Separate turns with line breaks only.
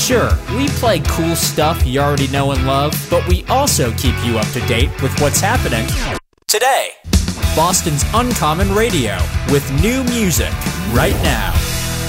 Sure, we play cool stuff you already know and love, but we also keep you up to date with what's happening today. Boston's Uncommon Radio with new music right now.